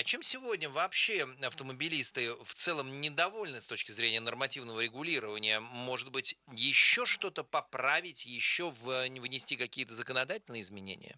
чем сегодня вообще автомобилисты в целом недовольны с точки зрения нормативного регулирования? Может быть, еще что-то поправить, еще внести какие-то законодательные изменения?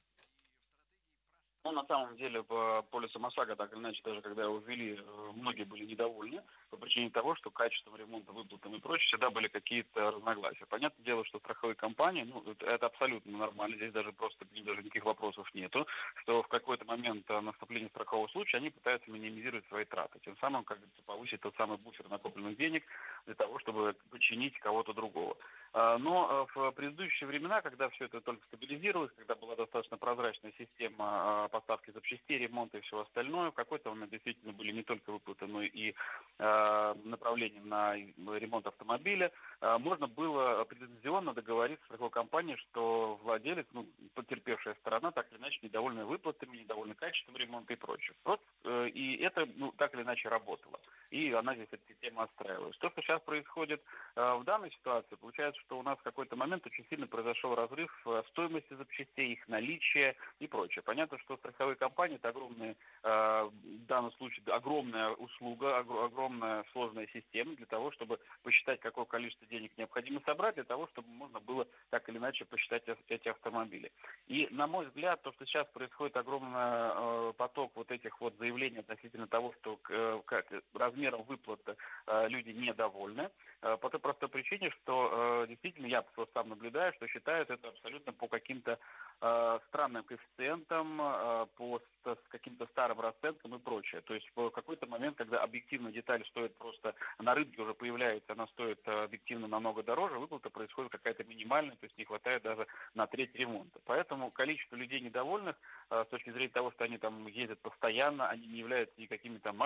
Ну, на самом деле, по полису ОСАГО, так или иначе, даже когда его ввели, многие были недовольны по причине того, что качеством ремонта, выплатам и прочее всегда были какие-то разногласия. Понятное дело, что страховые компании, ну, это абсолютно нормально, здесь даже просто даже никаких вопросов нету, что в какой-то момент наступления страхового случая они пытаются минимизировать свои траты, тем самым, как говорится, повысить тот самый буфер накопленных денег для того, чтобы починить кого-то другого. Но в предыдущие времена, когда все это только стабилизировалось, когда была достаточно прозрачная система поставки запчастей, ремонта и всего остального, в какой-то момент действительно были не только выплаты, но и направления на ремонт автомобиля, можно было претензионно договориться с такой компанией, что владелец, ну, потерпевшая сторона, так или иначе недовольна выплатами, недовольна качеством ремонта и прочее. Вот, и это, ну, так или иначе работало. И она здесь, эта система отстраивалась. То, что сейчас происходит в данной ситуации, получается, что у нас в какой-то момент очень сильно произошел разрыв стоимости запчастей, их наличия и прочее. Понятно, что страховые компании — это огромные, в данном случае, огромная услуга, огромная сложная система для того, чтобы посчитать, какое количество денег необходимо собрать, для того, чтобы можно было так или иначе посчитать эти автомобили. И, на мой взгляд, то, что сейчас происходит огромный поток вот этих вот заявлений относительно того, что размером выплаты люди недовольны, по той простой причине, что действительно я сам наблюдаю, что считают это абсолютно по каким-то странным коэффициентам, с каким-то старым расценкам и прочее. То есть в какой-то момент, когда объективно деталь стоит просто на рынке уже появляется, она стоит объективно намного дороже, выплата происходит какая-то минимальная, то есть не хватает даже на треть ремонта. Поэтому количество людей недовольных с точки зрения того, что они там ездят постоянно, они не являются никакими там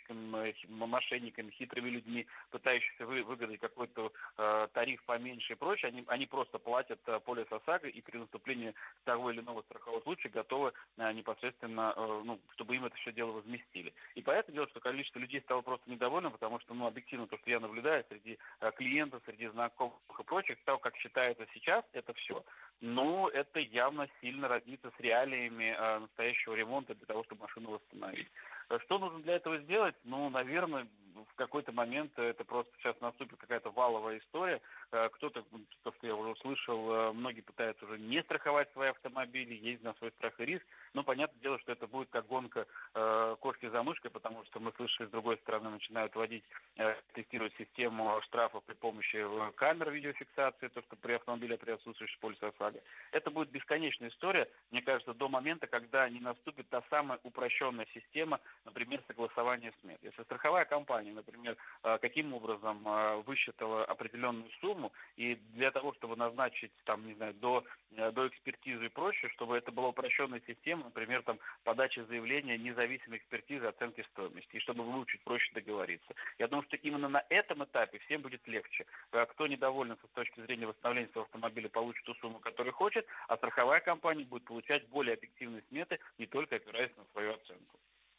мошенниками, хитрыми людьми, пытающимися выгадать какой-то тариф поменьше и прочее, они просто платят полис ОСАГО и при наступлении того или иного страхового случая готовы непосредственно, ну, чтобы им это все дело возместили. И поэтому дело, что количество людей стало просто недовольным, потому что, ну, объективно то, что я наблюдаю среди клиентов, среди знакомых и прочих, того, как считается сейчас, это все. Ну, это явно сильно разнится с реалиями настоящего ремонта для того, чтобы машину восстановить. Что нужно для этого сделать? Ну, наверное, в какой-то момент это просто сейчас наступит какая-то валовая история. Кто-то, то, что я уже услышал, многие пытаются уже не страховать свои автомобили, ездить на свой страх и риск. Но понятное дело, что это будет как гонка кошки за мышкой, потому что мы слышали, с другой стороны, начинают вводить, тестировать систему штрафов при помощи камер видеофиксации, то, что при автомобиле при отсутствующей полисе ОСАГО. Это будет бесконечная история, мне кажется, до момента, когда не наступит та самая упрощенная система, например, согласования смет. Если страховая компания, например, каким образом высчитала определенную сумму, и для того, чтобы назначить, там, не знаю, до экспертизы и прочее, чтобы это была упрощенная система, например, там, подача заявления независимой экспертизы оценки стоимости, и чтобы выучить проще договориться. Я думаю, что именно на этом этапе всем будет легче. Кто недоволен с точки зрения восстановления своего автомобиля, получит ту сумму, которую хочет, а страховая компания будет получать более объективные сметы, не только опираясь на свою оценку.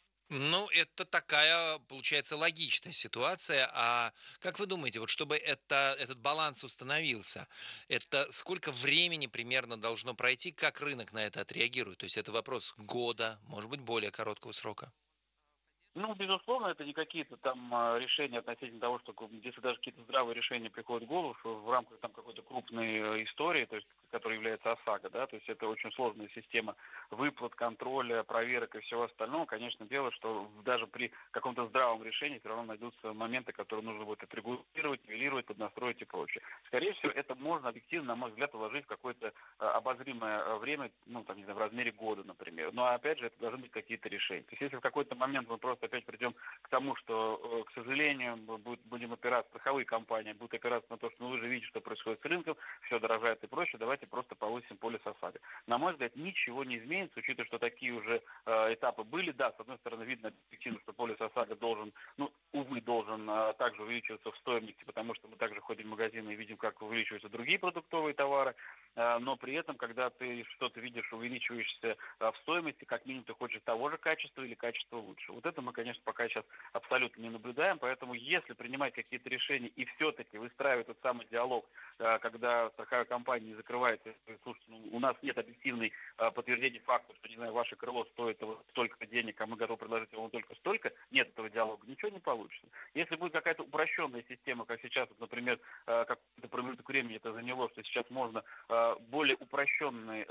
Ну, это такая, получается, логичная ситуация. А как вы думаете, вот чтобы этот баланс установился, это сколько времени примерно должно пройти, как рынок на это отреагирует? То есть это вопрос года, может быть, более короткого срока? Ну, безусловно, это не какие-то там решения относительно того, что если даже какие-то здравые решения приходят в голову в рамках там какой-то крупной истории, то есть, которая является ОСАГО, да, то есть это очень сложная система выплат, контроля, проверок и всего остального. Конечно, дело, что даже при каком-то здравом решении все равно найдутся моменты, которые нужно будет отрегулировать, нивелировать, поднастроить и прочее. Скорее всего, это можно объективно, на мой взгляд, уложить в какое-то обозримое время, ну, там, не знаю, в размере года, например. Но, опять же, это должны быть какие-то решения. То есть, если в какой-то момент мы просто опять придем к тому, что, к сожалению, мы будем опираться, страховые компании будут опираться на то, что, ну, вы же видите, что происходит с рынком, все дорожает и прочее, давайте просто повысим полис ОСАГО. На мой взгляд, ничего не изменится, учитывая, что такие уже этапы были. Да, с одной стороны, видно объективно, что полис ОСАГО должен, ну, увы, должен также увеличиваться в стоимости, потому что мы также ходим в магазины и видим, как увеличиваются другие продуктовые товары. Но при этом, когда ты что-то видишь, увеличиваешься в стоимости, как минимум ты хочешь того же качества или качества лучше. Вот это мы, конечно, пока сейчас абсолютно не наблюдаем, поэтому если принимать какие-то решения и все-таки выстраивать тот самый диалог, когда страховая компания не закрывается, слушайте, у нас нет объективной подтверждения факта, что, не знаю, ваше крыло стоит вот столько денег, а мы готовы предложить вам только столько, нет этого диалога, ничего не получится. Если будет какая-то упрощенная система, как сейчас, вот, например, какой-то промежуток времени это заняло, что сейчас можно более упрощенной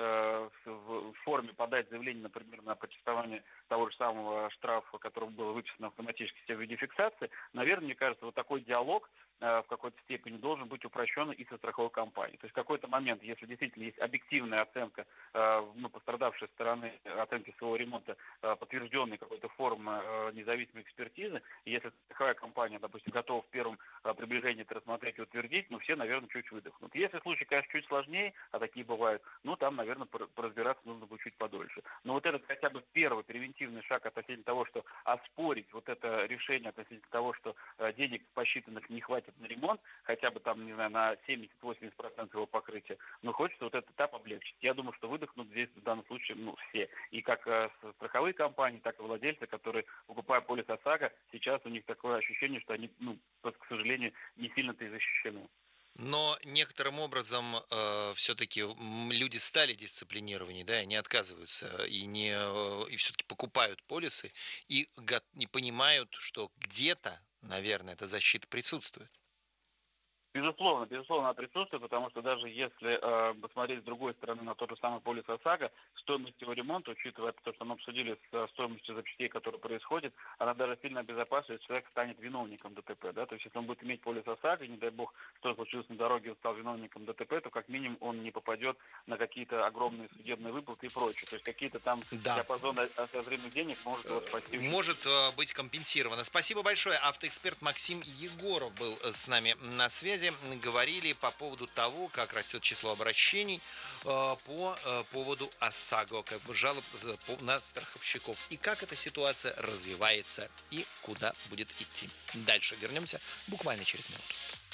в форме подать заявление, например, на протестование того же самого штрафа, который был выписан автоматически в виде фиксации, наверное, мне кажется, вот такой диалог в какой-то степени должен быть упрощен и со страховой компанией. То есть в какой-то момент, если действительно есть объективная оценка пострадавшей стороны, оценки своего ремонта, подтвержденной какой-то формы независимой экспертизы, и если страховая компания, допустим, готова в первом приближении это рассмотреть и утвердить, все, наверное, чуть выдохнут. Если случай, конечно, чуть сложнее, а такие бывают, там, наверное, поразбираться нужно будет чуть подольше. Но вот этот хотя бы первый превентивный шаг относительно того, что оспорить вот это решение относительно того, что денег посчитанных не хватит на ремонт, хотя бы там, не знаю, на 70-80% его покрытия, но хочется вот этот этап облегчить. Я думаю, что выдохнут здесь в данном случае все. И как страховые компании, так и владельцы, которые, покупая полис ОСАГО, сейчас у них такое ощущение, что они, к сожалению, не сильно-то и защищены. Но некоторым образом все-таки люди стали дисциплинированнее, да, и не отказываются, и все-таки покупают полисы и понимают, что где-то, наверное, эта защита присутствует. Безусловно, она присутствует, потому что даже если посмотреть с другой стороны на тот же самый полис ОСАГО, стоимость его ремонта, учитывая то, что мы обсудили с стоимостью запчастей, которая происходит, она даже сильно обезопасит, если человек станет виновником ДТП. Да? То есть если он будет иметь полис ОСАГО, не дай бог, что случилось на дороге, он стал виновником ДТП, то как минимум он не попадет на какие-то огромные судебные выплаты и прочее. То есть какие-то там диапазоны осязаемых денег может его спасти. Может быть компенсировано. Спасибо большое. Автоэксперт Максим Егоров был с нами на связи. Говорили по поводу того, как растет число обращений по поводу ОСАГО, как бы жалоб на страховщиков, и как эта ситуация развивается и куда будет идти. Дальше вернемся буквально через минуту.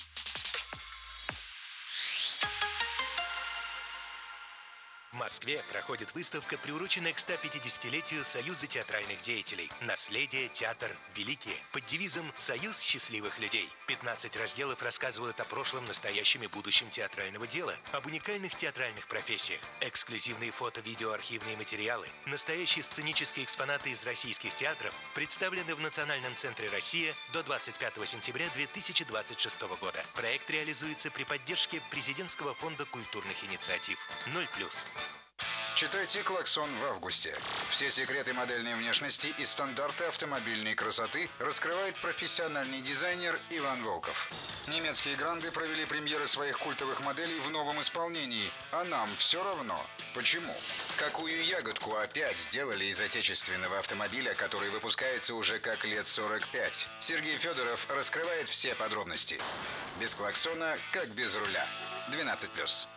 В Москве проходит выставка, приуроченная к 150-летию Союза театральных деятелей «Наследие. Театр. Великие» под девизом «Союз счастливых людей». 15 разделов рассказывают о прошлом, настоящем и будущем театрального дела, об уникальных театральных профессиях, эксклюзивные фото, видео, архивные материалы, настоящие сценические экспонаты из российских театров представлены в Национальном центре «Россия» до 25 сентября 2026 года. Проект реализуется при поддержке Президентского фонда культурных инициатив. 0+. Читайте «Клаксон» в августе. Все секреты модельной внешности и стандарты автомобильной красоты раскрывает профессиональный дизайнер Иван Волков. Немецкие гранды провели премьеры своих культовых моделей в новом исполнении. А нам все равно. Почему? Какую ягодку опять сделали из отечественного автомобиля, который выпускается уже как лет 45? Сергей Федоров раскрывает все подробности. Без клаксона, как без руля. 12+.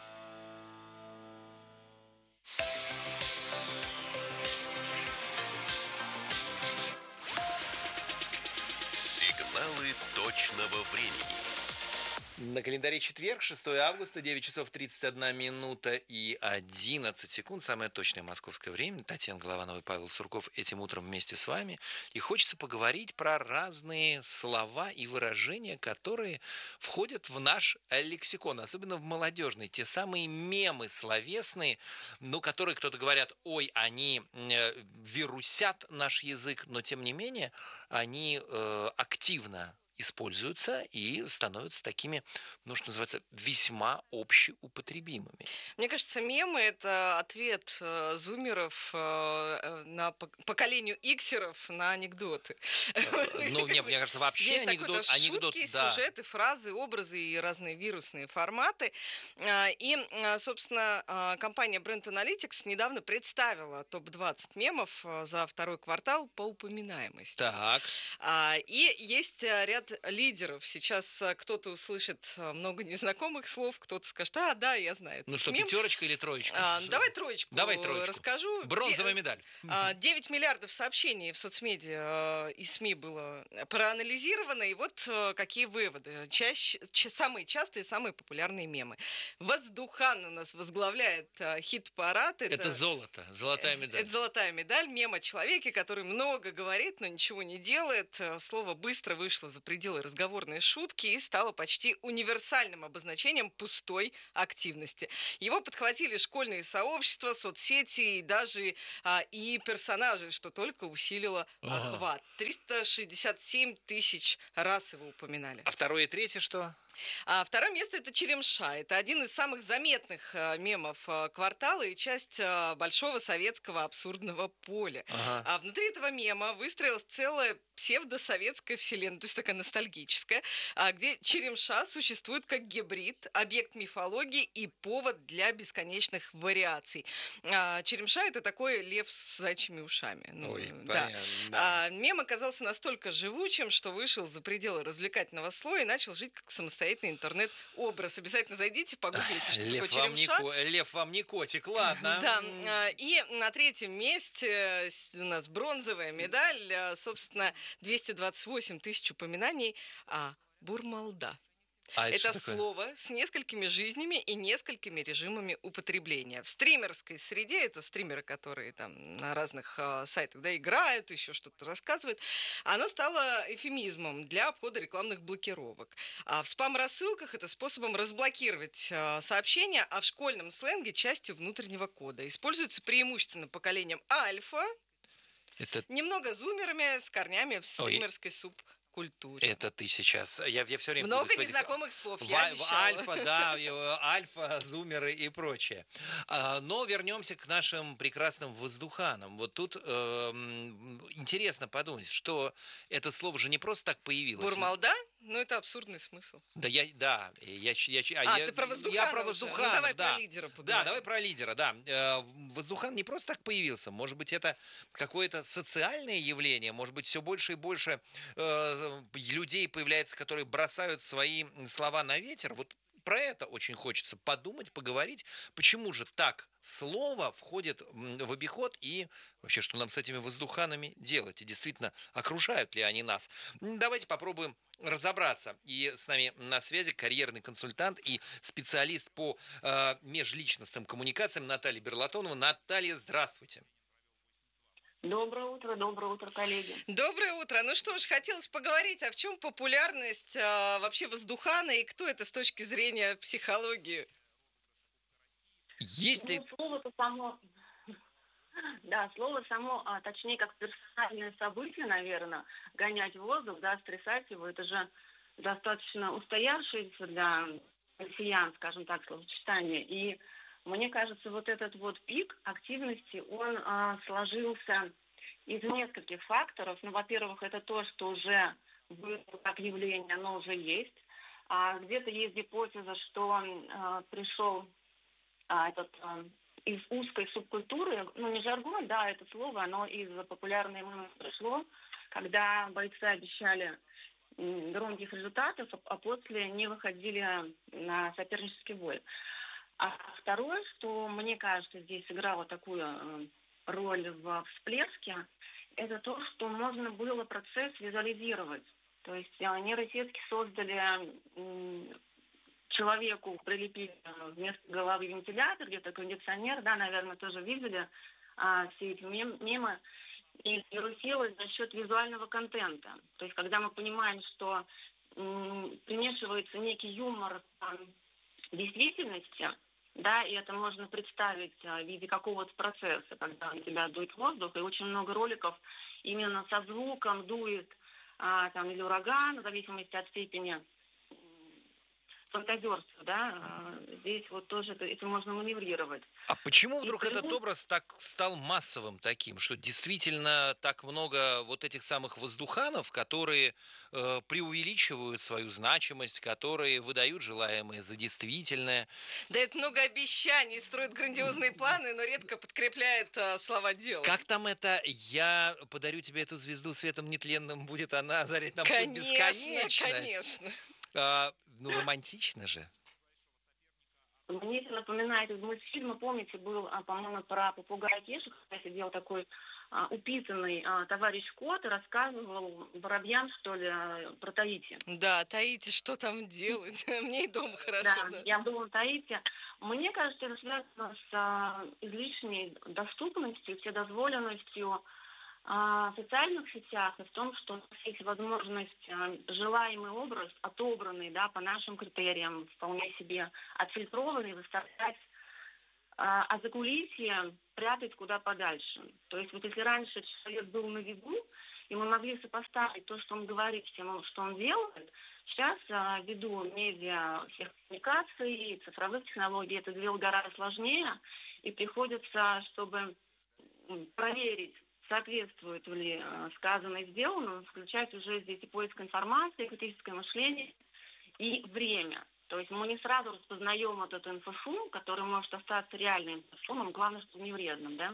Сигналы точного времени. На календаре четверг, 6 августа, 9 часов 31 минута и 11 секунд. Самое точное московское время. Татьяна Голованова и Павел Сурков этим утром вместе с вами. И хочется поговорить про разные слова и выражения, которые входят в наш лексикон, особенно в молодежный. Те самые мемы словесные, которые кто-то говорят, ой, они вирусят наш язык, но тем не менее они активно используются и становятся такими, что называется, весьма общеупотребимыми. Мне кажется, мемы – это ответ зумеров на поколению иксеров на анекдоты. Мне кажется, вообще есть анекдот, шутки, сюжеты, фразы, образы и разные вирусные форматы. И, собственно, компания Brand Analytics недавно представила топ-20 мемов за второй квартал по упоминаемости. Так. И есть ряд лидеров. Сейчас кто-то услышит много незнакомых слов, кто-то скажет, да, я знаю. Ну этот что, мем. пятерочка или троечка? Давай троечку. Давай троечку. Расскажу. Бронзовая медаль. 9 миллиардов сообщений в соцмедиа и СМИ было проанализировано, и вот какие выводы. Самые частые, самые популярные мемы. Воздухан у нас возглавляет хит-парад. Это золото, золотая медаль. Это золотая медаль, мем о человеке, который много говорит, но ничего не делает. Слово быстро вышло за пределы разговорной шутки и стало почти универсальным обозначением пустой активности. Его подхватили школьные сообщества, соцсети и даже и персонажи, что только усилило охват. 367 тысяч раз его упоминали. А второе и третье что? Второе место – это Черемша. Это один из самых заметных мемов квартала и часть большого советского абсурдного поля. А внутри этого мема выстроилась целая псевдосоветская вселенная, то есть такая ностальгическая, где Черемша существует как гибрид, объект мифологии и повод для бесконечных вариаций. Черемша – это такой лев с зайчьими ушами. Понятно, да. Мем оказался настолько живучим, что вышел за пределы развлекательного слоя и начал жить как самостоятельный интернет-образ. Обязательно зайдите, погуглите, что такое Черемша. Лев вам не котик, ладно. Да, и на третьем месте у нас бронзовая медаль, собственно, 228 тысяч упоминаний, Бурмалда. Это слово с несколькими жизнями и несколькими режимами употребления. В стримерской среде, это стримеры, которые там на разных сайтах играют, еще что-то рассказывают, оно стало эвфемизмом для обхода рекламных блокировок. А в спам-рассылках это способом разблокировать сообщения, а в школьном сленге частью внутреннего кода. Используется преимущественно поколением альфа, немного зумерами с корнями в стримерской субкультуре. Это ты сейчас. Я все время много незнакомых слов, я обещала. Альфа, зумеры и прочее. Но вернемся к нашим прекрасным воздуханам. Вот тут интересно подумать, что это слово же не просто так появилось. Бурмалда? Ну, это абсурдный смысл. Ты про воздухана. Я про воздухана. Ну, давай про лидера поговорим. Да, давай про лидера, да. Воздухан не просто так появился. Может быть, это какое-то социальное явление. Может быть, все больше и больше людей появляется, которые бросают свои слова на ветер. Вот про это очень хочется подумать, поговорить. Почему же так слово входит в обиход и вообще, что нам с этими воздуханами делать? И действительно, окружают ли они нас? Давайте попробуем разобраться. И с нами на связи карьерный консультант и специалист по межличностным коммуникациям Наталья Берлатонова. Наталья, здравствуйте. Доброе утро, коллеги. Доброе утро. Ну что ж, хотелось поговорить, в чем популярность вообще воздухана и кто это с точки зрения психологии? Есть ли... Слово-то само... Да, слово само, точнее, как персональное событие, наверное, гонять воздух, стрессать его, это же достаточно устоявшееся для россиян, скажем так, словосочетание. И мне кажется, вот этот вот пик активности, он сложился из нескольких факторов. Ну, во-первых, это то, что уже было как явление, оно уже есть. Где-то есть гипотеза, что он пришел из узкой субкультуры, ну, не жаргон, это слово, оно из популярной мемы пришло, когда бойцы обещали громких результатов, а после не выходили на сопернический бой. А второе, что, мне кажется, здесь сыграло такую роль в всплеске, это то, что можно было процесс визуализировать. То есть нейросетки создали человеку, прилепили вместо головы вентилятор, где-то кондиционер, наверное, тоже видели все эти мемы. И вирусилось за счет визуального контента. То есть когда мы понимаем, что примешивается некий юмор действительности, и это можно представить в виде какого-то процесса, когда на тебя дует воздух, и очень много роликов именно со звуком дует или ураган, в зависимости от степени фантазерство, да, здесь вот тоже этим можно маневрировать. А почему И вдруг этот плюс, образ так стал массовым таким, что действительно так много вот этих самых воздуханов, которые преувеличивают свою значимость, которые выдают желаемое за действительное? Дает много обещаний, строит грандиозные планы, но редко подкрепляет слова делом. Как там это «я подарю тебе эту звезду светом нетленным, будет она озарять нам путь Конечно, бесконечность»? конечно. Ну, романтично же. мне это напоминает из мультфильма, помните, был, по-моему, про попугая Кешу, когда сидел такой упитанный товарищ Кот и рассказывал воробьям, что ли, про Таити. Да, Таити, что там делать? Мне и дома хорошо, Да, да. я была на Таити. Мне кажется, это связано с излишней доступностью, вседозволенностью в социальных сетях и в том, что у нас есть возможность желаемый образ, отобранный, да, по нашим критериям, вполне себе отфильтрованный, выставлять, а закулисье прятать куда подальше. То есть вот если раньше человек был на виду, и мы могли сопоставить то, что он говорит, с тем, что он делает, сейчас ввиду медиа, всех коммуникаций, цифровых технологий, это дело гораздо сложнее, и приходится, чтобы проверить, соответствует ли сказанное сделанному, включать уже здесь и поиск информации, критическое мышление и время. То есть мы не сразу распознаем вот этот инфошум, который может остаться реальным инфошумом, главное, что не вредным, да.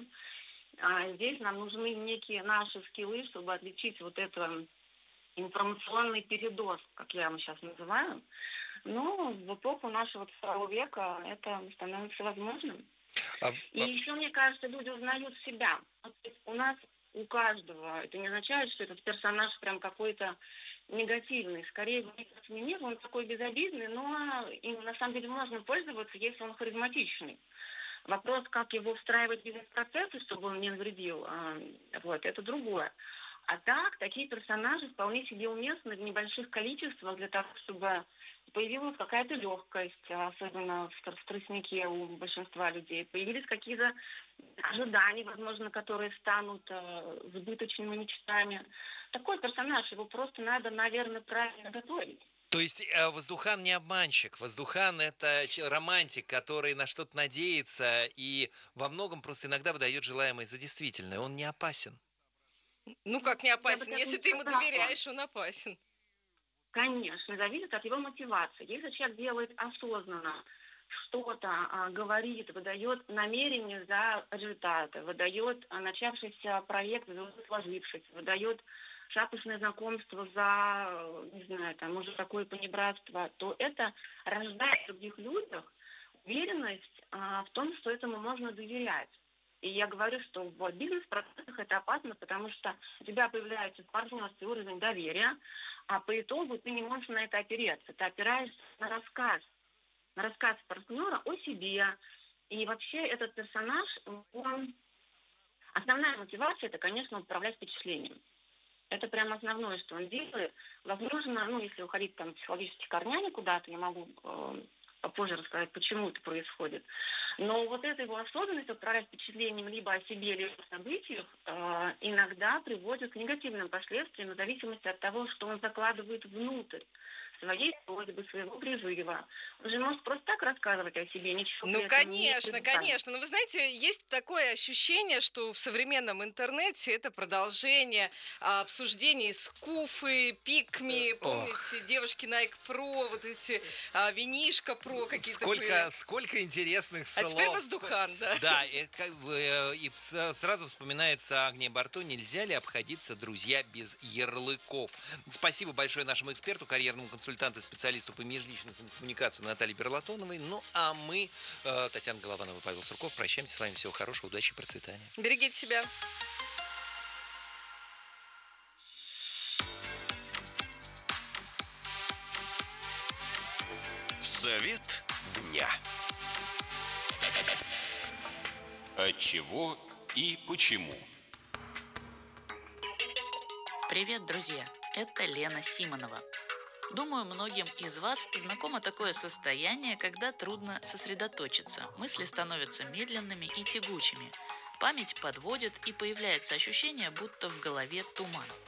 А здесь нам нужны некие наши скиллы, чтобы отличить вот это информационный передоз, как я его сейчас называю. Но в эпоху нашего второго века это становится возможным. И еще, мне кажется, люди узнают себя. У нас, у каждого, это не означает, что этот персонаж прям какой-то негативный. Скорее, мне он такой безобидный, но им на самом деле можно пользоваться, если он харизматичный. Вопрос, как его встраивать в бизнес-процессы, чтобы он не навредил, вот, это другое. А так, такие персонажи вполне себе уместны в небольших количествах для того, чтобы появилась какая-то легкость, особенно в тростнике у большинства людей. Появились какие-то ожидания, возможно, которые станут сбыточными мечтами. Такой персонаж, его просто надо, наверное, правильно готовить. То есть воздухан не обманщик, воздухан это романтик, который на что-то надеется и во многом просто иногда выдает желаемое за действительное. Он не опасен. Ну как не опасен? Если ты ему доверяешь, он опасен. Конечно, зависит от его мотивации. Если человек делает осознанно что-то, говорит, выдает намерение за результаты, выдает начавшийся проект за сложившийся, выдает шапочное знакомство за, не знаю, там, уже такое понебратство, то это рождает в других людях уверенность в том, что этому можно доверять. И я говорю, что в бизнес-процессах это опасно, потому что у тебя появляется партнерский уровень доверия, а по итогу ты не можешь на это опереться. Ты опираешься на рассказ партнера о себе. И вообще этот персонаж, основная мотивация, это, конечно, управлять впечатлением. Это прям основное, что он делает. Возможно, если уходить там психологически корнями куда-то, я могу попозже рассказать, почему это происходит. Но вот эта его особенность управлять впечатлением либо о себе, либо о событиях иногда приводит к негативным последствиям в зависимости от того, что он закладывает внутрь своей просьбы, своего призыва. Он же может просто так рассказывать о себе, ничего. Ну, конечно, конечно. Но вы знаете, есть такое ощущение, что в современном интернете это продолжение обсуждений скуфы, пикми, помните, девушки Nike Pro, вот эти винишко Pro какие-то Сколько интересных слов. А теперь воздухан, да. Да, и сразу вспоминается Агния Барто, нельзя ли обходиться, друзья, без ярлыков. Спасибо большое нашему эксперту, карьерному консультанту и специалисту по межличностным коммуникациям Наталье Берлатоновой. Ну, а мы, Татьяна Голованова, Павел Сурков, прощаемся с вами. Всего хорошего, удачи и процветания. Берегите себя. Совет дня. Отчего и почему? Привет, друзья! Это Лена Симонова. Думаю, многим из вас знакомо такое состояние, когда трудно сосредоточиться, мысли становятся медленными и тягучими, память подводит и появляется ощущение, будто в голове туман.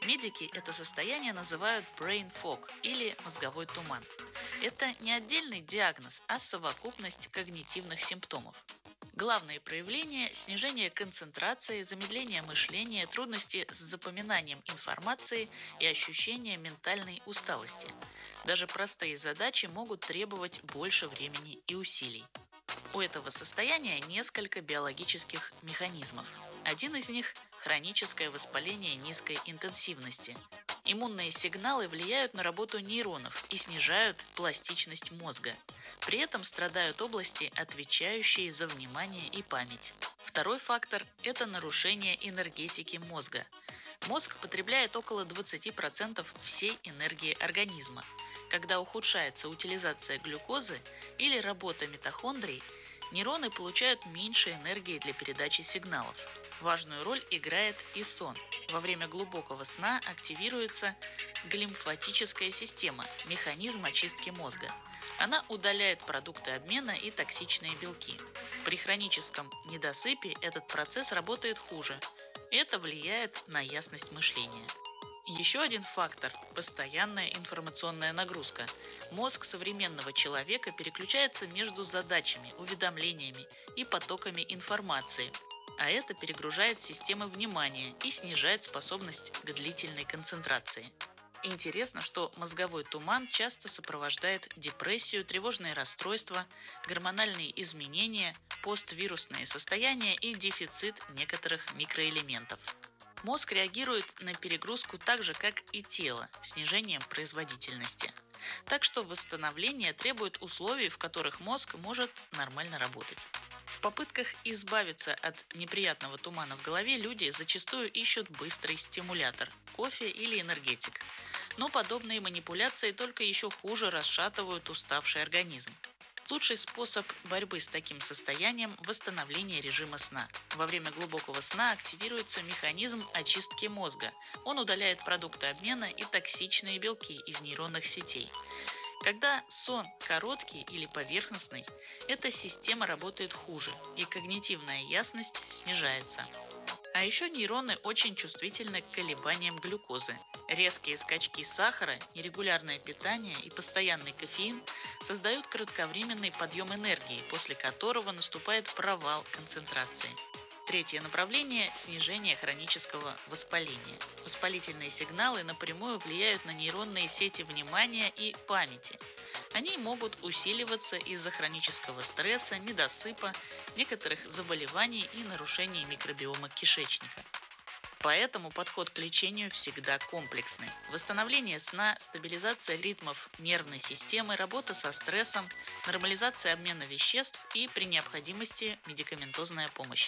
Медики это состояние называют brain fog или мозговой туман. Это не отдельный диагноз, а совокупность когнитивных симптомов. Главные проявления – снижение концентрации, замедление мышления, трудности с запоминанием информации и ощущение ментальной усталости. Даже простые задачи могут требовать больше времени и усилий. У этого состояния несколько биологических механизмов. Один из них – хроническое воспаление низкой интенсивности. Иммунные сигналы влияют на работу нейронов и снижают пластичность мозга. При этом страдают области, отвечающие за внимание и память. Второй фактор – это нарушение энергетики мозга. Мозг потребляет около 20% всей энергии организма. Когда ухудшается утилизация глюкозы или работа митохондрий, нейроны получают меньше энергии для передачи сигналов. Важную роль играет и сон. Во время глубокого сна активируется глимфатическая система, механизм очистки мозга. Она удаляет продукты обмена и токсичные белки. При хроническом недосыпе этот процесс работает хуже. Это влияет на ясность мышления. Еще один фактор – постоянная информационная нагрузка. Мозг современного человека переключается между задачами, уведомлениями и потоками информации, а это перегружает системы внимания и снижает способность к длительной концентрации. Интересно, что мозговой туман часто сопровождает депрессию, тревожные расстройства, гормональные изменения, поствирусные состояния и дефицит некоторых микроэлементов. Мозг реагирует на перегрузку так же, как и тело, снижением производительности. Так что восстановление требует условий, в которых мозг может нормально работать. В попытках избавиться от неприятного тумана в голове люди зачастую ищут быстрый стимулятор – кофе или энергетик. Но подобные манипуляции только еще хуже расшатывают уставший организм. Лучший способ борьбы с таким состоянием – восстановление режима сна. Во время глубокого сна активируется механизм очистки мозга. Он удаляет продукты обмена и токсичные белки из нейронных сетей. Когда сон короткий или поверхностный, эта система работает хуже, и когнитивная ясность снижается. А еще нейроны очень чувствительны к колебаниям глюкозы. Резкие скачки сахара, нерегулярное питание и постоянный кофеин создают кратковременный подъем энергии, после которого наступает провал концентрации. Третье направление – снижение хронического воспаления. Воспалительные сигналы напрямую влияют на нейронные сети внимания и памяти. Они могут усиливаться из-за хронического стресса, недосыпа, некоторых заболеваний и нарушений микробиома кишечника. Поэтому подход к лечению всегда комплексный. Восстановление сна, стабилизация ритмов нервной системы, работа со стрессом, нормализация обмена веществ и, при необходимости, медикаментозная помощь.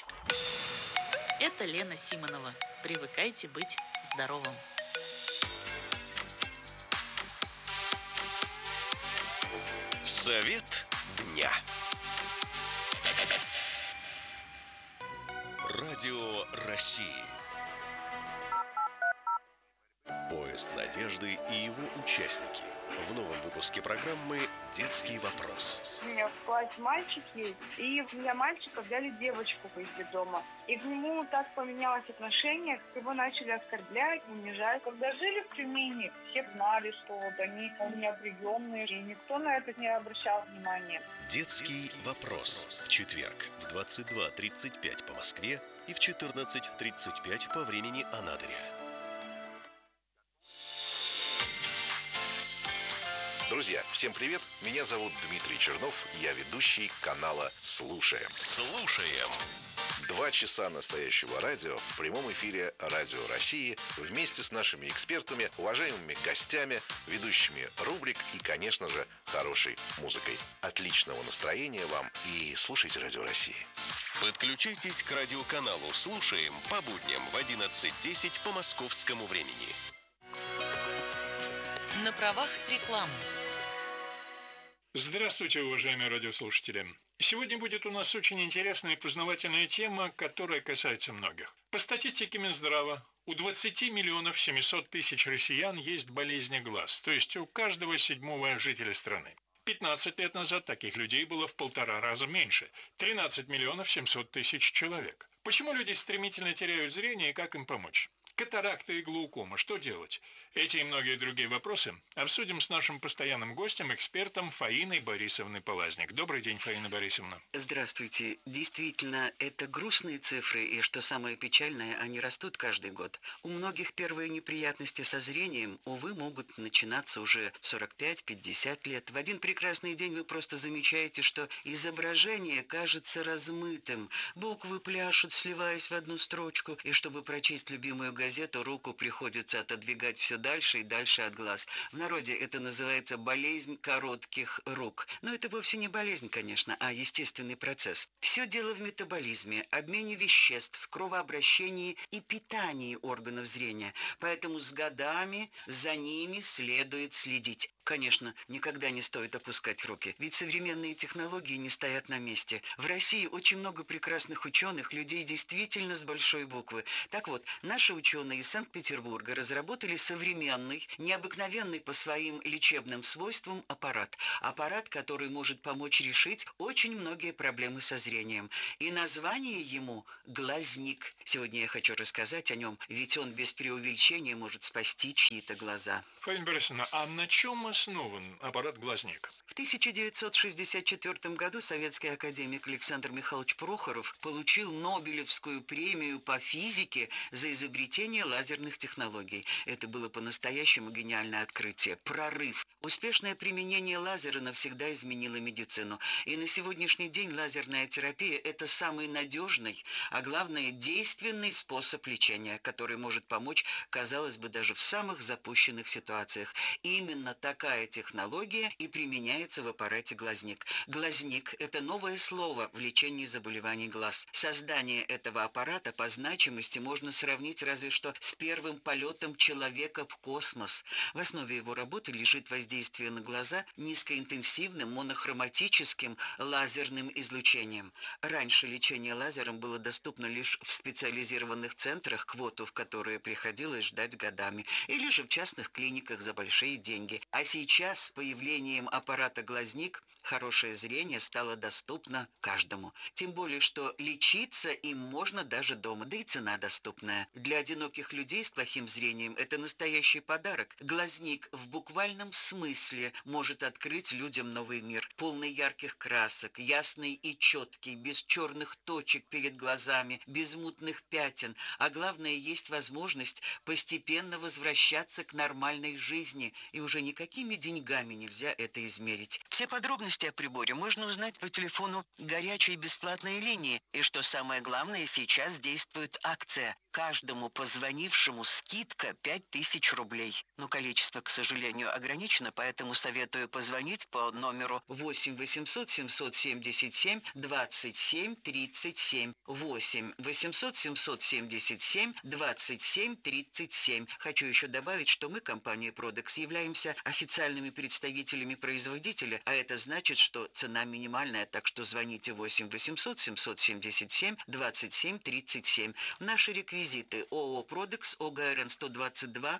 Это Лена Симонова. Привыкайте быть здоровым. Совет дня. Радио России. Поезд надежды и его участники. В новом выпуске программы «Детский вопрос». У меня в классе мальчик есть, и у меня мальчика взяли девочку из детдома. И к нему так поменялось отношение, его начали оскорблять, унижать. Когда жили в Тюмени, все знали, что вот они у меня приемные, и никто на это не обращал внимания. «Детский вопрос». В четверг в 22:35 по Москве и в 14:35 по времени Анадыря. Друзья, всем привет! Меня зовут Дмитрий Чернов, я ведущий канала «Слушаем». Слушаем. 2 часа настоящего радио в прямом эфире Радио России вместе с нашими экспертами, уважаемыми гостями, ведущими рубрик и, конечно же, хорошей музыкой. Отличного настроения вам и слушайте Радио России. Подключайтесь к радиоканалу «Слушаем» по будням в 11:10 по московскому времени. На правах рекламы. Здравствуйте, уважаемые радиослушатели. Сегодня будет у нас очень интересная и познавательная тема, которая касается многих. По статистике Минздрава, у 20 миллионов 700 тысяч россиян есть болезни глаз, то есть у каждого 7-го жителя страны. 15 лет назад таких людей было в 1,5 раза меньше – 13 миллионов 700 тысяч человек. Почему люди стремительно теряют зрение и как им помочь? Катаракта и глаукома. Что делать? Эти и многие другие вопросы обсудим с нашим постоянным гостем, экспертом Фаиной Борисовной Полазник. Добрый день, Фаина Борисовна. Здравствуйте. Действительно, это грустные цифры, и, что самое печальное, они растут каждый год. У многих первые неприятности со зрением, увы, могут начинаться уже в 45-50 лет. В один прекрасный день вы просто замечаете, что изображение кажется размытым. Буквы пляшут, сливаясь в одну строчку, и чтобы прочесть любимую газету, руку приходится отодвигать все дальше и дальше от глаз. В народе это называется болезнь коротких рук. Но это вовсе не болезнь, конечно, а естественный процесс. Все дело в метаболизме, обмене веществ, кровообращении и питании органов зрения. Поэтому с годами за ними следует следить. Конечно, никогда не стоит опускать руки, ведь современные технологии не стоят на месте. В России очень много прекрасных ученых, людей действительно с большой буквы. Так вот, наши ученые из Санкт-Петербурга разработали современный, необыкновенный по своим лечебным свойствам аппарат. Аппарат, который может помочь решить очень многие проблемы со зрением. И название ему «Глазник». Сегодня я хочу рассказать о нем, ведь он без преувеличения может спасти чьи-то глаза. Фаина Борисовна, а на чем основан аппарат «Глазник»? В 1964 году советский академик Александр Михайлович Прохоров получил Нобелевскую премию по физике за изобретение лазерных технологий. Это было по-настоящему гениальное открытие, прорыв. Успешное применение лазера навсегда изменило медицину. И на сегодняшний день лазерная терапия – это самый надежный, а главное – действенный способ лечения, который может помочь, казалось бы, даже в самых запущенных ситуациях. Именно такая технология и применяется в аппарате «Глазник». «Глазник» – это новое слово в лечении заболеваний глаз. Создание этого аппарата по значимости можно сравнить разве что с первым полетом человека в космос. В основе его работы лежит воздействие на глаза низкоинтенсивным монохроматическим лазерным излучением. Раньше лечение лазером было доступно лишь в специализированных центрах, квоту в которые приходилось ждать годами, или же в частных клиниках за большие деньги. А сейчас с появлением аппарата «Глазник» хорошее зрение стало доступно каждому. Тем более, что лечиться им можно даже дома, да и цена доступная. Для одиноких людей с плохим зрением это настоящий подарок. «Глазник» в буквальном смысле может открыть людям новый мир. Полный ярких красок, ясный и четкий, без черных точек перед глазами, без мутных пятен. А главное, есть возможность постепенно возвращаться к нормальной жизни. И уже никакими деньгами нельзя это измерить. Все подробности о приборе можно узнать по телефону горячей бесплатной линии. И что самое главное, сейчас действует акция. Каждому позвонившему скидка 5000 рублей. Но количество, к сожалению, ограничено, поэтому советую позвонить по номеру 8 800 777 27 37. 8 800 777 27 37. Хочу еще добавить, что мы, компания Продекс, являемся официальными представителями производителя, а это значит, что цена минимальная, так что звоните 8 800 777 27 37. Наши реквизиты: ООО «Продекс», ОГРН 122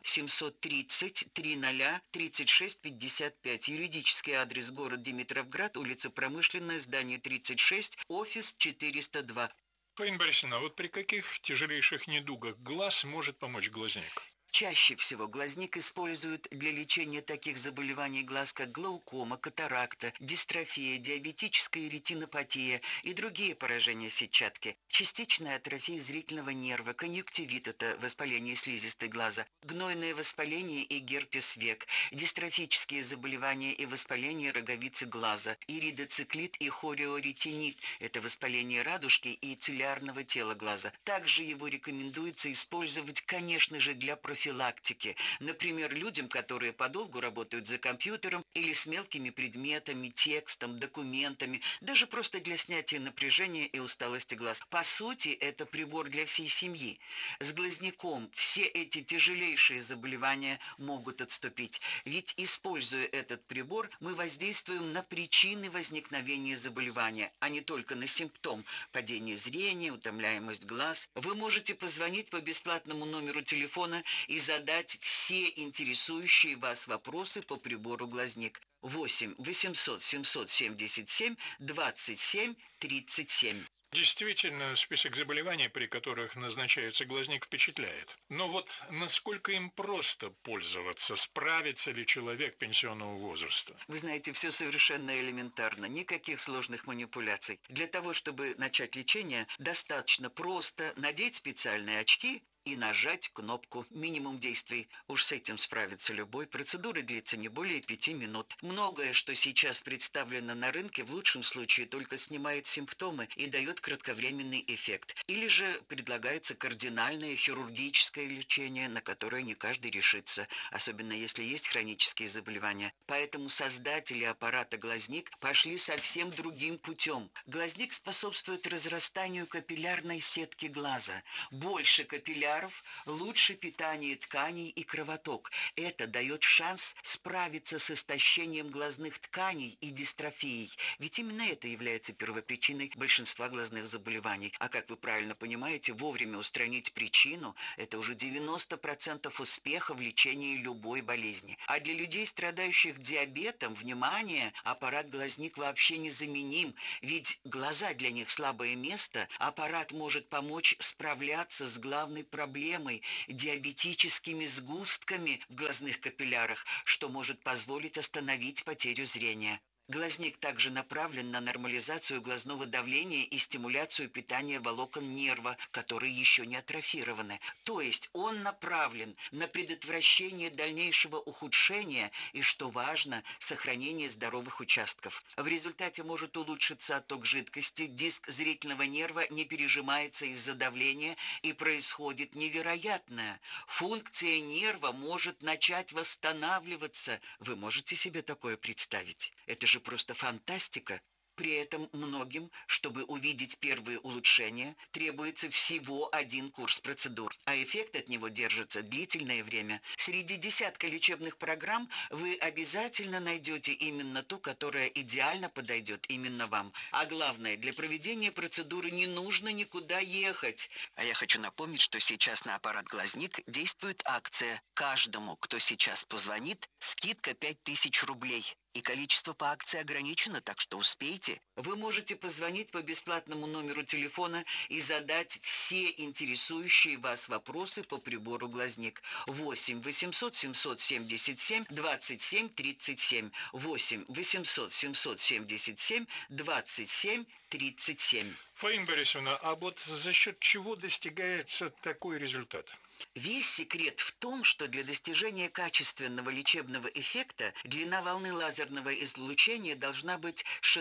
730 30 36 55. Юридический адрес: город Димитровград, улица Промышленная, здание 36, офис 402. Фаина Борисовна, а вот при каких тяжелейших недугах глаз может помочь «Глазник»? Чаще всего «Глазник» используют для лечения таких заболеваний глаз, как глаукома, катаракта, дистрофия, диабетическая ретинопатия и другие поражения сетчатки, частичная атрофия зрительного нерва, конъюнктивит – это воспаление слизистой глаза, гнойное воспаление и герпес век, дистрофические заболевания и воспаление роговицы глаза, иридоциклит и хореоретинит – это воспаление радужки и цилиарного тела глаза. Также его рекомендуется использовать, конечно же, для профилактики. Например, людям, которые подолгу работают за компьютером или с мелкими предметами, текстом, документами, даже просто для снятия напряжения и усталости глаз. По сути, это прибор для всей семьи. С «Глазником» все эти тяжелейшие заболевания могут отступить. Ведь, используя этот прибор, мы воздействуем на причины возникновения заболевания, а не только на симптом – падение зрения, утомляемость глаз. Вы можете позвонить по бесплатному номеру телефона и задать все интересующие вас вопросы по прибору «Глазник». 8 800 777 27 37. Действительно, список заболеваний, при которых назначается глазник, впечатляет. Но вот насколько им просто пользоваться, справится ли человек пенсионного возраста? Вы знаете, все совершенно элементарно, никаких сложных манипуляций. Для того, чтобы начать лечение, достаточно просто надеть специальные очки и нажать кнопку. Минимум действий. Уж с этим справится любой. Процедура длится не более 5 минут. Многое, что сейчас представлено на рынке, в лучшем случае только снимает симптомы и дает кратковременный эффект. Или же предлагается кардинальное хирургическое лечение, на которое не каждый решится, особенно если есть хронические заболевания. Поэтому создатели аппарата «Глазник» пошли совсем другим путем. «Глазник» способствует разрастанию капиллярной сетки глаза. Больше капилляров, лучше питание тканей и кровоток. Это дает шанс справиться с истощением глазных тканей и дистрофией. Ведь именно это является первопричиной большинства глазных заболеваний. А как вы правильно понимаете, вовремя устранить причину – это уже 90% успеха в лечении любой болезни. А для людей, страдающих диабетом, внимание, аппарат «Глазник» вообще незаменим. Ведь глаза для них слабое место. Аппарат может помочь справляться с главной проблемой – диабетическими сгустками в глазных капиллярах, что может позволить остановить потерю зрения. Глазник также направлен на нормализацию глазного давления и стимуляцию питания волокон нерва, которые еще не атрофированы. То есть он направлен на предотвращение дальнейшего ухудшения и, что важно, сохранение здоровых участков. В результате может улучшиться отток жидкости, диск зрительного нерва не пережимается из-за давления и происходит невероятное. Функция нерва может начать восстанавливаться. Вы можете себе такое представить? Это же просто фантастика. При этом многим, чтобы увидеть первые улучшения, требуется всего один курс процедур, а эффект от него держится длительное время. Среди десятка лечебных программ вы обязательно найдете именно ту, которая идеально подойдет именно вам. А главное, для проведения процедуры не нужно никуда ехать. А я хочу напомнить, что сейчас на аппарат «Глазник» действует акция. Каждому, кто сейчас позвонит, скидка 5000 рублей. И количество по акции ограничено, так что успейте. Вы можете позвонить по бесплатному номеру телефона и задать все интересующие вас вопросы по прибору «Глазник». 8 800 777 27 37. 8 800 777 27 37. Фаина Борисовна, а вот за счет чего достигается такой результат? Весь секрет в том, что для достижения качественного лечебного эффекта длина волны лазерного излучения должна быть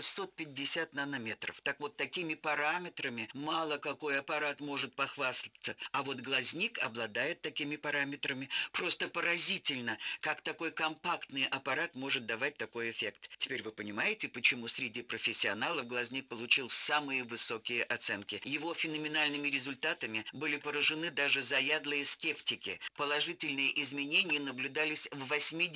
650 нанометров. Так вот, такими параметрами мало какой аппарат может похвастаться. А вот «Глазник» обладает такими параметрами. Просто поразительно, как такой компактный аппарат может давать такой эффект. Теперь вы понимаете, почему среди профессионалов «Глазник» получил самые высокие оценки. Его феноменальными результатами были поражены даже заядлые скептики. Положительные изменения наблюдались в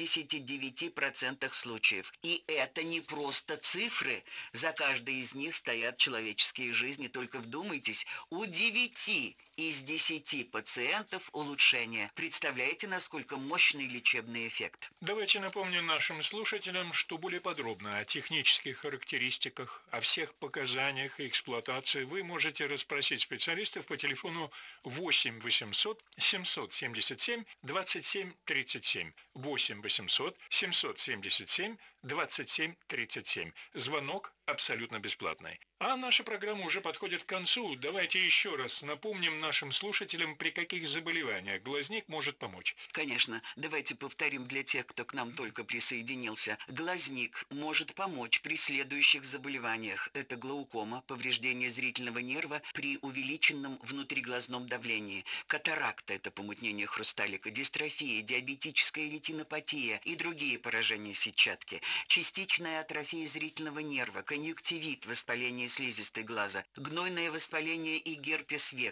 89% случаев. И это не просто цифры. За каждой из них стоят человеческие жизни. Только вдумайтесь, у 9 из 10 пациентов улучшение. Представляете, насколько мощный лечебный эффект? Давайте напомним нашим слушателям, что более подробно о технических характеристиках, о всех показаниях и эксплуатации вы можете расспросить специалистов по телефону 8 800 777 27 37. 8 800 777 27 37. Звонок абсолютно бесплатный. А наша программа уже подходит к концу. Давайте еще раз напомним нашим слушателям, при каких заболеваниях «Глазник» может помочь. Конечно. Давайте повторим для тех, кто к нам только присоединился. «Глазник» может помочь при следующих заболеваниях. Это глаукома, повреждение зрительного нерва при увеличенном внутриглазном давлении. Катаракта – это помутнение хрусталика, дистрофия, диабетическая ретинопатия и другие поражения сетчатки. Частичная атрофия зрительного нерва, конъюнктивит, воспаление слизистой глаза, гнойное воспаление и герпес век, дистрофия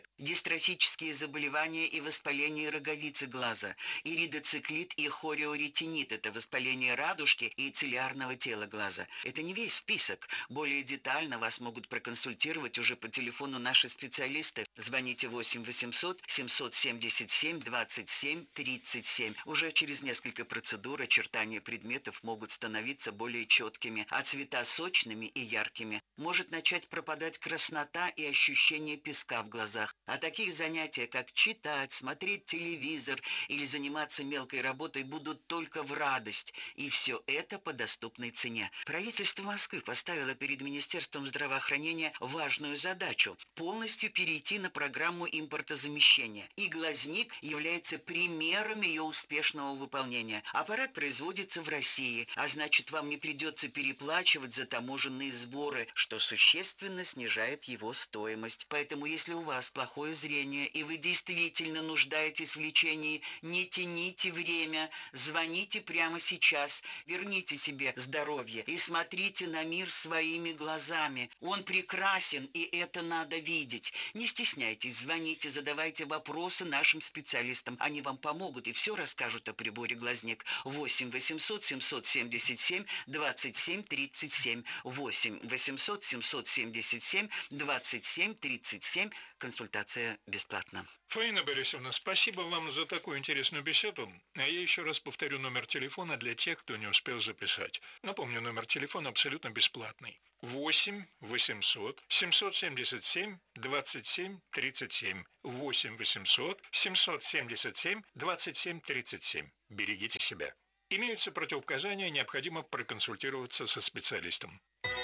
дистрофические заболевания и воспаление роговицы глаза, иридоциклит и хориоретинит – это воспаление радужки и цилиарного тела глаза. Это не весь список. Более детально вас могут проконсультировать уже по телефону наши специалисты. Звоните 8 800 777 27 37. Уже через несколько процедур очертания предметов могут становиться более четкими, а цвета сочными и яркими. Может начать пропадать краснота и ощущение песка в глазах. А таких занятий, как читать, смотреть телевизор или заниматься мелкой работой, будут только в радость. И все это по доступной цене. Правительство Москвы поставило перед Министерством здравоохранения важную задачу – полностью перейти на программу импортозамещения. И глазник является примером ее успешного выполнения. Аппарат производится в России, а значит, вам не придется переплачивать за таможенные сборы, что существенно снижает его стоимость. Поэтому, если у вас плохое зрение и вы действительно нуждаетесь в лечении, не тяните время, звоните прямо сейчас, верните себе здоровье и смотрите на мир своими глазами. Он прекрасен, и это надо видеть. Не стесняйтесь, звоните, задавайте вопросы нашим специалистам. Они вам помогут и все расскажут о приборе «Глазник». 8 800 777 27 37. 8 800 777 27 37. Консультация бесплатна. Фаина Борисовна, спасибо вам за такую интересную беседу. А я еще раз повторю номер телефона для тех, кто не успел записать. Напомню, номер телефона абсолютно бесплатный. 8 800 777 27 37. 8 800 777 27 37. Берегите себя. Имеются противопоказания, необходимо проконсультироваться со специалистом.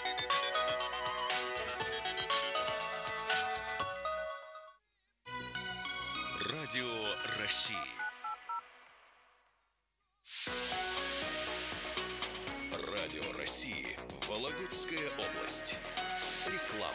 Радио России. Радио России. Вологодская область. Реклама.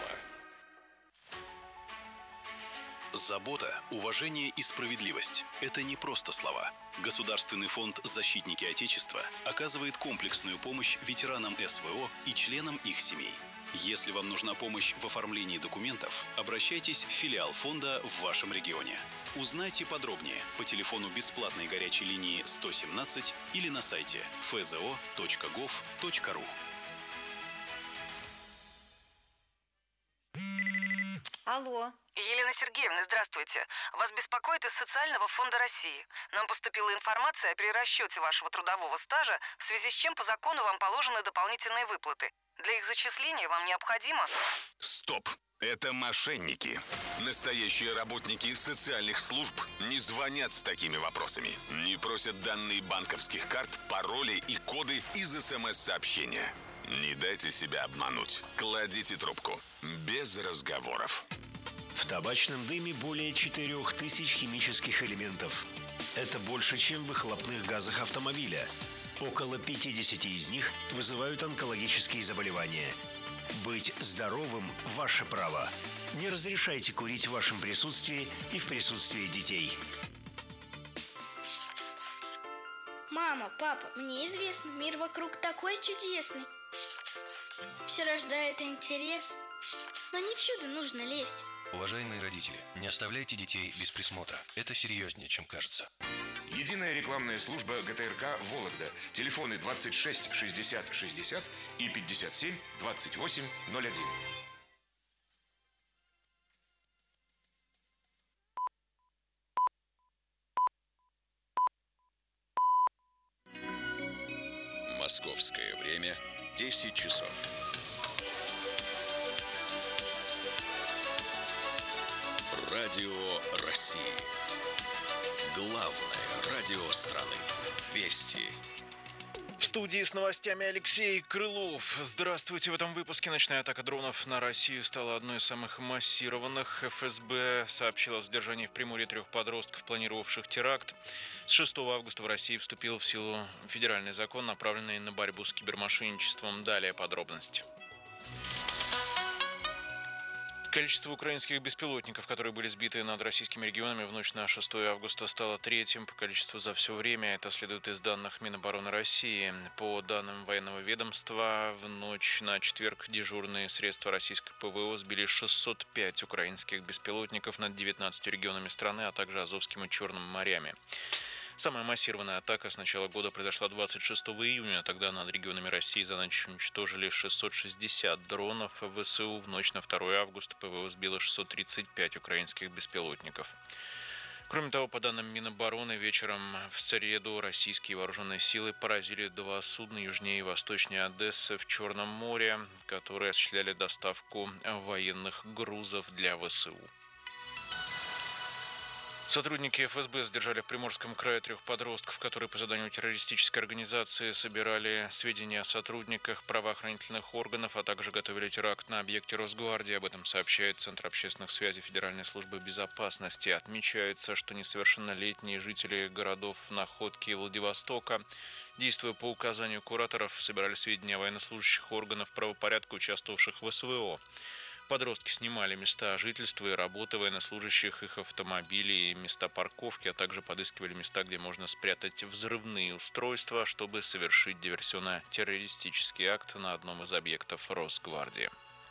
Забота, уважение и справедливость – это не просто слова. Государственный фонд «Защитники Отечества» оказывает комплексную помощь ветеранам СВО и членам их семей. Если вам нужна помощь в оформлении документов, обращайтесь в филиал фонда в вашем регионе. Узнайте подробнее по телефону бесплатной горячей линии 117 или на сайте fzo.gov.ru. Алло. Елена Сергеевна, здравствуйте. Вас беспокоит из Социального фонда России. Нам поступила информация о перерасчете вашего трудового стажа, в связи с чем по закону вам положены дополнительные выплаты. Для их зачисления вам необходимо... Стоп! Это мошенники. Настоящие работники социальных служб не звонят с такими вопросами. Не просят данные банковских карт, пароли и коды из СМС-сообщения. Не дайте себя обмануть. Кладите трубку. Без разговоров. В табачном дыме более 4000 химических элементов. Это больше, чем в выхлопных газах автомобиля. Около 50 из них вызывают онкологические заболевания. Быть здоровым – ваше право. Не разрешайте курить в вашем присутствии и в присутствии детей. Мама, папа, мне известно, мир вокруг такой чудесный. Все рождает интерес, но не всюду нужно лезть. Уважаемые родители, не оставляйте детей без присмотра. Это серьезнее, чем кажется. Единая рекламная служба ГТРК «Вологда». Телефоны 26 60 60 и 57 28 01. Московское время 10 часов. Радио России. Главное радио страны. Вести. В студии с новостями Алексей Крылов. Здравствуйте. В этом выпуске ночная атака дронов на Россию стала одной из самых массированных. ФСБ сообщила о задержании в Приморье 3 подростков, планировавших теракт. С 6 августа в России вступил в силу федеральный закон, направленный на борьбу с кибермошенничеством. Далее подробности. Количество украинских беспилотников, которые были сбиты над российскими регионами в ночь на 6 августа, стало третьим по количеству за все время. Это следует из данных Минобороны России. По данным военного ведомства, в ночь на четверг дежурные средства российской ПВО сбили 605 украинских беспилотников над 19 регионами страны, а также Азовским и Черным морями. Самая массированная атака с начала года произошла 26 июня. Тогда над регионами России за ночь уничтожили 660 дронов. В ВСУ в ночь на 2 августа ПВО сбило 635 украинских беспилотников. Кроме того, по данным Минобороны, вечером в среду российские вооруженные силы поразили 2 судна южнее и восточнее Одессы в Черном море, которые осуществляли доставку военных грузов для ВСУ. Сотрудники ФСБ задержали в Приморском крае 3 подростков, которые по заданию террористической организации собирали сведения о сотрудниках правоохранительных органов, а также готовили теракт на объекте Росгвардии. Об этом сообщает Центр общественных связей Федеральной службы безопасности. Отмечается, что несовершеннолетние жители городов Находки и Владивостока, действуя по указанию кураторов, собирали сведения о военнослужащих органов правопорядка, участвовавших в СВО. Подростки снимали места жительства и работы военнослужащих, их автомобили и места парковки, а также подыскивали места, где можно спрятать взрывные устройства, чтобы совершить диверсионно-террористический акт на одном из объектов Росгвардии.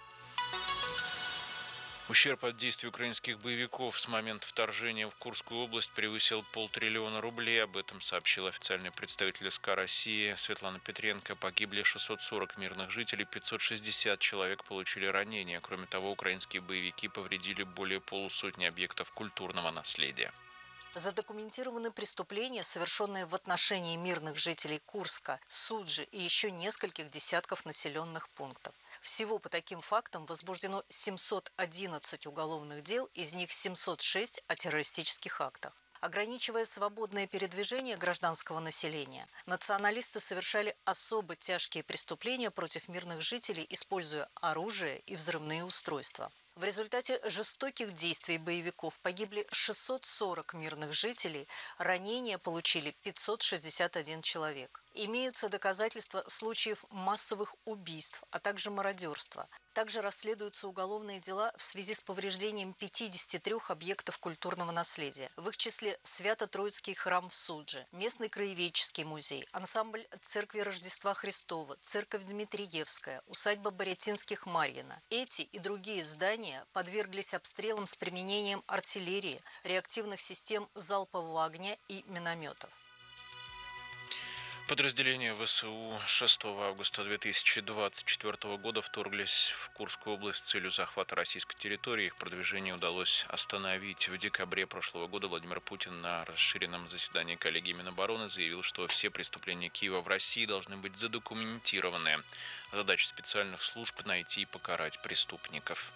Ущерб от действий украинских боевиков с момента вторжения в Курскую область превысил 500 миллиона рублей. Об этом сообщил официальный представитель СК России Светлана Петренко. Погибли 640 мирных жителей, 560 человек получили ранения. Кроме того, украинские боевики повредили более полусотни объектов культурного наследия. Задокументированы преступления, совершенные в отношении мирных жителей Курска, Суджи и еще нескольких десятков населенных пунктов. Всего по таким фактам возбуждено 711 уголовных дел, из них 706 о террористических актах. Ограничивая свободное передвижение гражданского населения, националисты совершали особо тяжкие преступления против мирных жителей, используя оружие и взрывные устройства. В результате жестоких действий боевиков погибли 640 мирных жителей, ранения получили 561 человек. Имеются доказательства случаев массовых убийств, а также мародерства. Также расследуются уголовные дела в связи с повреждением 53 объектов культурного наследия. В их числе Свято-Троицкий храм в Судже, местный краеведческий музей, ансамбль Церкви Рождества Христова, Церковь Дмитриевская, усадьба Борятинских Марьина. Эти и другие здания подверглись обстрелам с применением артиллерии, реактивных систем залпового огня и минометов. Подразделения ВСУ 6 августа 2024 года вторглись в Курскую область с целью захвата российской территории. Их продвижение удалось остановить. В декабре прошлого года Владимир Путин на расширенном заседании коллегии Минобороны заявил, что все преступления Киева в России должны быть задокументированы. Задача специальных служб – найти и покарать преступников.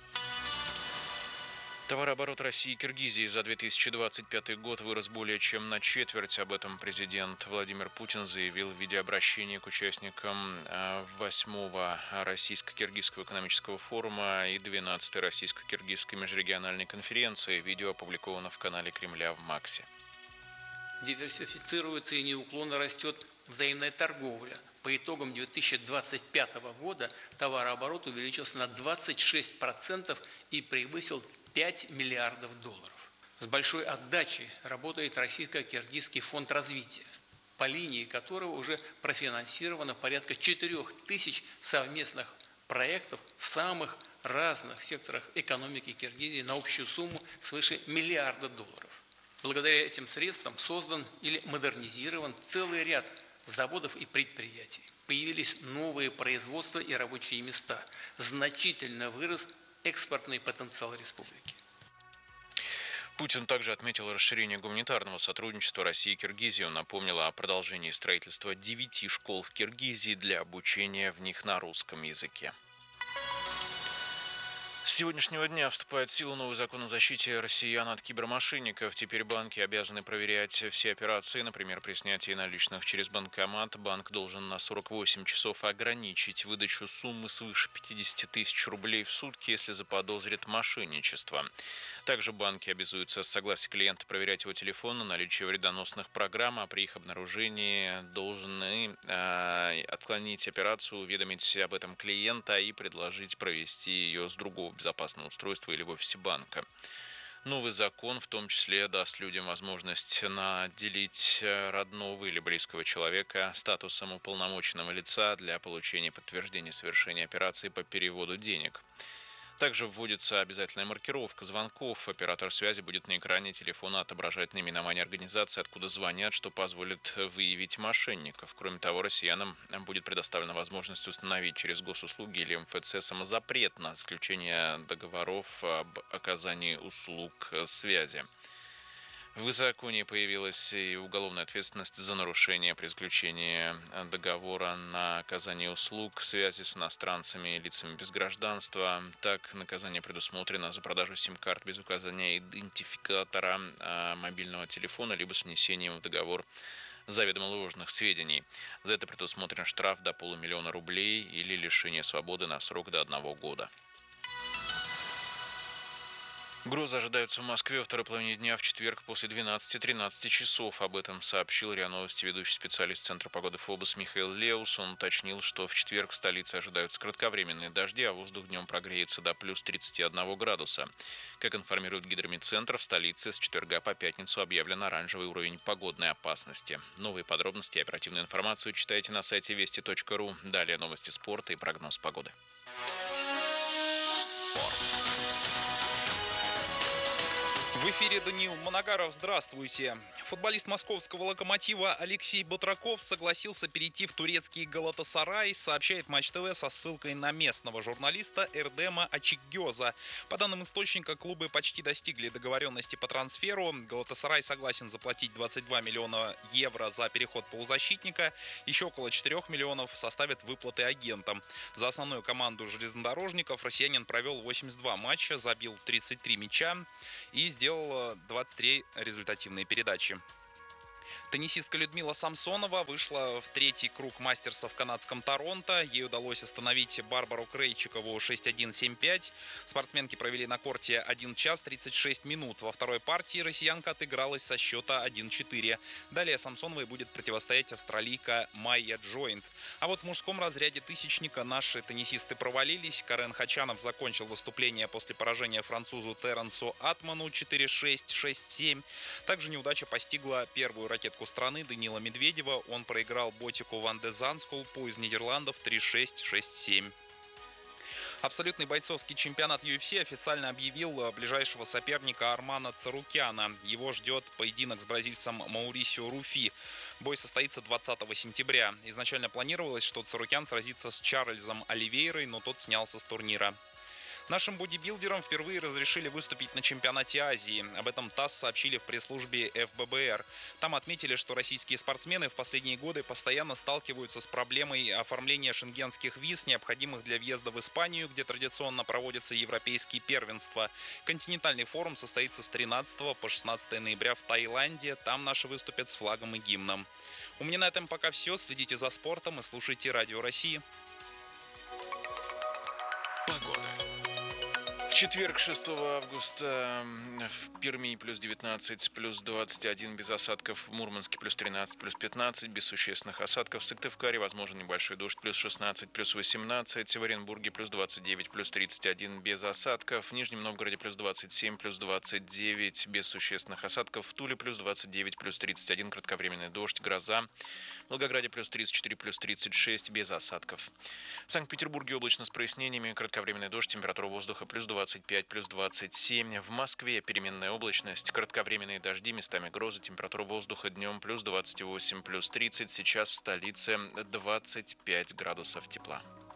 Товарооборот России и Киргизии за 2025 год вырос более чем на четверть. Об этом президент Владимир Путин заявил в виде обращения к участникам 8-го Российско-Киргизского экономического форума и 12-й Российско-Киргизской межрегиональной конференции. Видео опубликовано в канале Кремля в МАКСе. Диверсифицируется и неуклонно растет взаимная торговля. По итогам 2025 года товарооборот увеличился на 26% и превысил 5 миллиардов долларов. С большой отдачей работает Российско-Киргизский фонд развития, по линии которого уже профинансировано порядка 4000 совместных проектов в самых разных секторах экономики Киргизии на общую сумму свыше $1 миллиарда. Благодаря этим средствам создан или модернизирован целый ряд заводов и предприятий. Появились новые производства и рабочие места. Значительно вырос экспортный потенциал республики. Путин также отметил расширение гуманитарного сотрудничества России и Киргизии. Он напомнил о продолжении строительства 9 школ в Киргизии для обучения в них на русском языке. С сегодняшнего дня вступает в силу новый закон о защите россиян от кибермошенников. Теперь банки обязаны проверять все операции, например, при снятии наличных через банкомат. Банк должен на 48 часов ограничить выдачу суммы свыше 50 тысяч рублей в сутки, если заподозрит мошенничество. Также банки обязуются с согласия клиента проверять его телефон на наличие вредоносных программ, а при их обнаружении должны отклонить операцию, уведомить об этом клиента и предложить провести ее с другого безопасного устройства или в офисе банка. Новый закон в том числе даст людям возможность наделить родного или близкого человека статусом уполномоченного лица для получения подтверждения совершения операции по переводу денег. Также вводится обязательная маркировка звонков. Оператор связи будет на экране телефона отображать наименование организации, откуда звонят, что позволит выявить мошенников. Кроме того, россиянам будет предоставлена возможность установить через госуслуги или МФЦ самозапрет на заключение договоров об оказании услуг связи. В законе появилась и уголовная ответственность за нарушение при заключении договора на оказание услуг связи с иностранцами и лицами без гражданства. Так, наказание предусмотрено за продажу сим-карт без указания идентификатора мобильного телефона, либо с внесением в договор заведомо ложных сведений. За это предусмотрен штраф до 500 000 рублей или лишение свободы на срок до 1 года. Грозы ожидаются в Москве во второй половине дня в четверг после 12-13 часов. Об этом сообщил РИА Новости ведущий специалист Центра погоды ФОБОС Михаил Леус. Он уточнил, что в четверг в столице ожидаются кратковременные дожди, а воздух днем прогреется до плюс 31 градуса. Как информирует Гидромедцентр, в столице с четверга по пятницу объявлен оранжевый уровень погодной опасности. Новые подробности и оперативную информацию читайте на сайте вести.ру. Далее новости спорта и прогноз погоды. Спорт. В эфире Даниил Моногаров. Здравствуйте. Футболист московского «Локомотива» Алексей Батраков согласился перейти в турецкий «Галатасарай», сообщает Матч ТВ со ссылкой на местного журналиста Эрдема Ачикгёза. По данным источника, клубы почти достигли договоренности по трансферу. «Галатасарай» согласен заплатить 22 миллиона евро за переход полузащитника. Еще около 4 миллионов составят выплаты агентам. За основную команду железнодорожников россиянин провел 82 матча, забил 33 мяча и сделал 23 результативные передачи. Теннисистка Людмила Самсонова вышла в третий круг мастерса в канадском Торонто. Ей удалось остановить Барбару Крейчикову 6-1, 7-5. Спортсменки провели на корте 1 час 36 минут. Во второй партии россиянка отыгралась со счета 1-4. Далее Самсоновой будет противостоять австралийка Майя Джойнт. А вот в мужском разряде тысячника наши теннисисты провалились. Карен Хачанов закончил выступление после поражения французу Теренсу Атману 4-6, 6-7. Также неудача постигла первую ракетку страны Данила Медведева. Он проиграл ботику Ван де Занскулпу из Нидерландов 3-6, 6-7. Абсолютный бойцовский чемпионат UFC официально объявил ближайшего соперника Армана Царукяна. Его ждет поединок с бразильцем Маурисио Руфи. Бой состоится 20 сентября. Изначально планировалось, что Царукян сразится с Чарльзом Оливейрой, но тот снялся с турнира. Нашим бодибилдерам впервые разрешили выступить на чемпионате Азии. Об этом ТАСС сообщили в пресс-службе ФББР. Там отметили, что российские спортсмены в последние годы постоянно сталкиваются с проблемой оформления шенгенских виз, необходимых для въезда в Испанию, где традиционно проводятся европейские первенства. Континентальный форум состоится с 13 по 16 ноября в Таиланде. Там наши выступят с флагом и гимном. У меня на этом пока все. Следите за спортом и слушайте Радио России. Погода. В четверг, 6 августа, в Перми плюс 19, плюс 21 без осадков, в Мурманске плюс 13, плюс 15 без существенных осадков, в Сыктывкаре возможен небольшой дождь, плюс 16, плюс 18, в Оренбурге плюс 29, плюс 31 без осадков, в Нижнем Новгороде плюс 27, плюс 29 без существенных осадков, в Туле плюс 29, плюс 31 кратковременный дождь, гроза, в Волгограде плюс 34, плюс 36 без осадков. В Санкт-Петербурге облачно с прояснениями, кратковременный дождь, температура воздуха плюс 25, плюс 27. В Москве переменная облачность, кратковременные дожди, местами грозы, температура воздуха днем плюс 28, плюс 30. Сейчас в столице 25 градусов тепла.